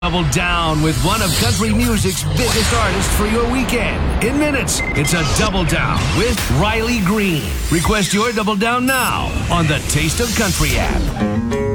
Double down with one of country music's biggest artists for your weekend. In minutes, it's a Double Down with Riley Green. Request your Double Down now on the Taste of Country app.